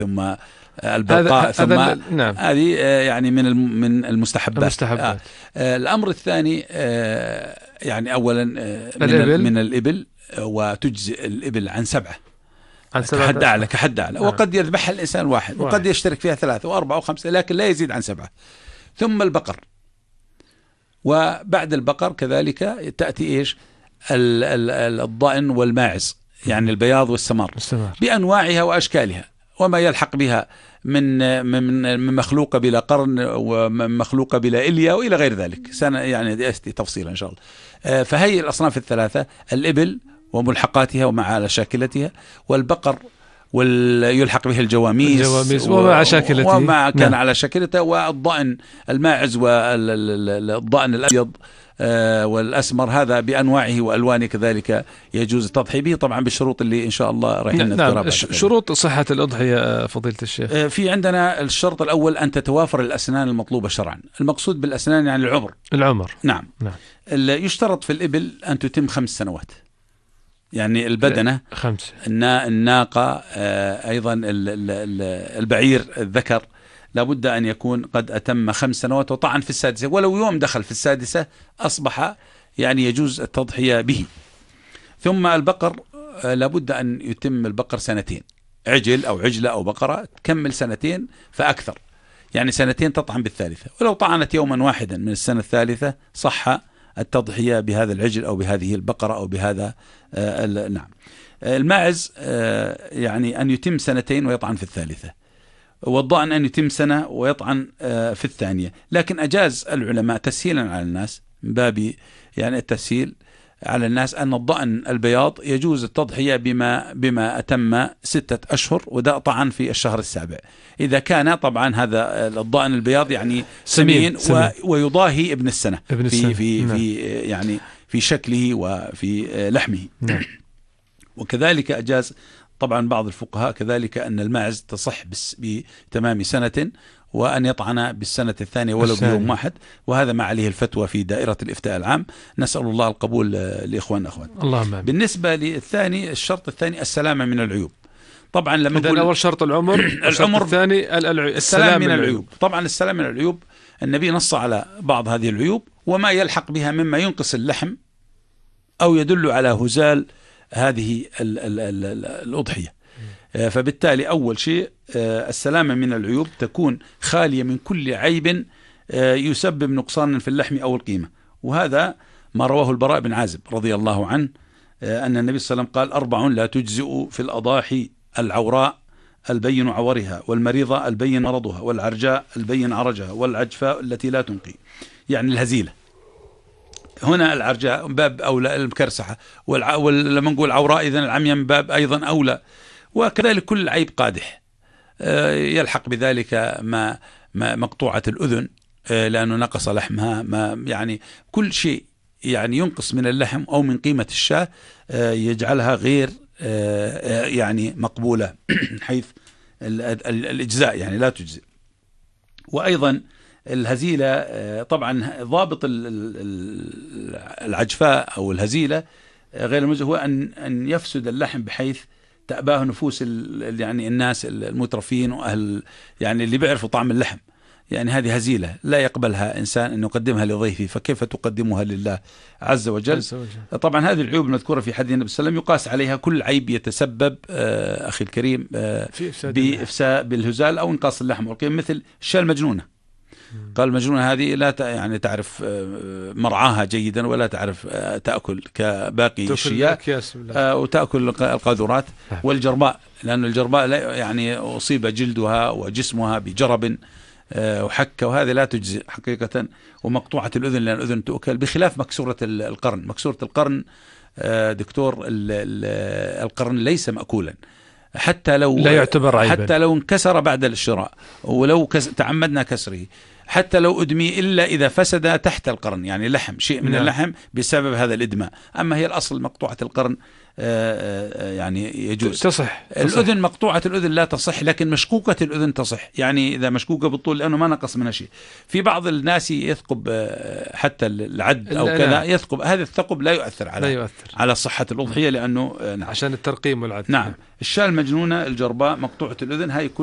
ثم البلقاء، ثم نعم. هذه يعني من المستحبات. الأمر الثاني يعني أولا من الإبل، وتجزئ الإبل عن 7 كحد أعلى وقد يذبحها الإنسان واحد وقد يشترك فيها 3 و4 و5 لكن لا يزيد عن 7. ثم البقر، وبعد البقر كذلك تأتي إيش الضأن والماعز، يعني البياض والسمار بأنواعها وأشكالها وما يلحق بها من مخلوقة بلا قرن ومخلوقة بلا إلية وإلى غير ذلك، يعني تفصيلا إن شاء الله. فهي الأصناف الثلاثة: الإبل وملحقاتها ومع على شاكلتها، والبقر ويلحق به الجواميس وما كان على شاكلته، والضأن الماعز والضأن الأبيض والأسمر، هذا بأنواعه وألوانه كذلك يجوز التضحية به، طبعا بالشروط اللي إن شاء الله راح نذكرها. شروط صحة الأضحية فضيلة الشيخ. في عندنا الشرط الأول أن تتوافر الأسنان المطلوبة شرعا. المقصود بالأسنان يعني العمر. نعم. يشترط في الإبل أن تتم 5 سنوات، يعني البدنة 5، الناقة أيضا البعير الذكر لابد أن يكون قد أتم 5 سنوات وطعن في السادسة، ولو يوم دخل في السادسة أصبح يعني يجوز التضحية به. ثم البقر لابد أن يتم البقر 2 عجل أو عجلة أو بقرة تكمل 2 فأكثر، يعني 2 تطعن بالثالثة، ولو طعنت يوما واحدا من السنة الثالثة صح التضحية بهذا العجل أو بهذه البقرة أو بهذا نعم. الماعز يعني أن يتم 2 ويطعن في الثالثة، والضأن أن يتم 1 ويطعن في الثانية. لكن أجاز العلماء تسهيلا على الناس، من باب يعني التسهيل على الناس، أن الضأن البياض يجوز التضحية بما أتم 6 أشهر وده طعن في الشهر السابع، إذا كان طبعا هذا الضأن البياض يعني سمين ويضاهي ابن السنة في يعني في شكله وفي لحمه. وكذلك أجاز طبعا بعض الفقهاء كذلك أن الماعز تصح بتمام 1 وأن يطعن بالسنة الثانية ولو بيوم واحد، وهذا ما عليه الفتوى في دائرة الإفتاء العام. نسأل الله القبول لإخواننا اللهم. بالنسبة للثاني، الشرط الثاني السلامة من العيوب. طبعا لما نقول أول شرط العمر الثاني السلام من العيوب. طبعا السلام من العيوب النبي نص على بعض هذه العيوب وما يلحق بها مما ينقص اللحم أو يدل على هزال هذه الأضحية. فبالتالي أول شيء السلامة من العيوب تكون خالية من كل عيب يسبب نقصان في اللحم أو القيمة، وهذا ما رواه البراء بن عازب رضي الله عنه أن النبي صلى الله عليه وسلم قال: 4 لا تجزئ في الأضاحي: العوراء البين عورها، والمريضة البين مرضها، والعرجاء البين عرجها، والعجفاء التي لا تنقي، يعني الهزيلة. هنا العرجاء باب أولى، المكرسحة، ولما نقول عوراء إذن العمية من باب أيضا أولى، وكذلك كل عيب قادح يلحق بذلك ما مقطوعة الأذن لأنه نقص لحمها، ما يعني كل شيء يعني ينقص من اللحم أو من قيمة الشاة يجعلها غير يعني مقبولة حيث الإجزاء يعني لا تجزئ. وأيضا الهزيلة طبعا ضابط العجفاء أو الهزيلة غير المجزئ هو أن يفسد اللحم بحيث تأباه نفوس يعني الناس المترفين وأهل يعني اللي بيعرفوا طعم اللحم، يعني هذه هزيلة لا يقبلها إنسان أن يقدمها لضيفه، فكيف تقدمها لله عز وجل؟ طبعا هذه العيوب المذكورة في حديث النبي صلى الله عليه وسلم يقاس عليها كل عيب يتسبب أخي الكريم بإفساد بالهزال أو انقاص اللحم والقيم، مثل الشاة المجنونة. قال المجنونة هذه لا يعني تعرف مرعاها جيدا ولا تعرف تأكل كباقي الشياء وتأكل القاذورات. والجرباء، لأن الجرباء يعني أصيب جلدها وجسمها بجرب وحكة، وهذه لا تجزي حقيقة. ومقطوعة الأذن، لأن الأذن تؤكل، بخلاف مكسورة القرن. مكسورة القرن دكتور القرن ليس مأكولا، حتى لو لا يعتبر عيبا، حتى لو انكسر بعد الشراء، ولو تعمدنا كسره، حتى لو أدمي، إلا إذا فسد تحت القرن، يعني لحم شيء من اللحم بسبب هذا الإدماء. أما هي الأصل مقطوعة القرن يعني يجوز تصح. الأذن مقطوعة الأذن لا تصح، لكن مشقوقة الأذن تصح، يعني إذا مشقوقة بالطول لأنه ما نقص منها شيء. في بعض الناس يثقب حتى العد أو كذا يثقب، هذا الثقب لا يؤثر على صحة الأضحية، لأنه عشان الترقيم والعد. نعم. الشاة المجنونة الجرباء مقطوعة الأذن هاي